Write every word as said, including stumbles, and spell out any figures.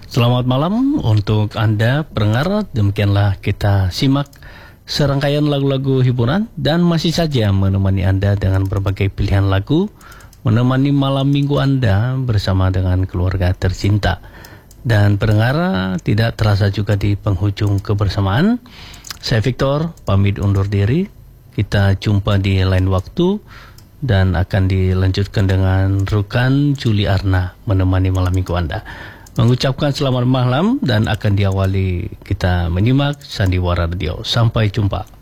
Selamat malam untuk Anda pendengar. Demikianlah kita simak serangkaian lagu-lagu hiburan dan masih saja menemani Anda dengan berbagai pilihan lagu, menemani malam minggu Anda bersama dengan keluarga tercinta. Dan pendengar, tidak terasa juga di penghujung kebersamaan. Saya Victor, pamit undur diri. Kita jumpa di lain waktu dan akan dilanjutkan dengan Rukan Juli Arna menemani malam minggu Anda. Mengucapkan selamat malam dan akan diawali kita menyimak Sandiwara Radio. Sampai jumpa.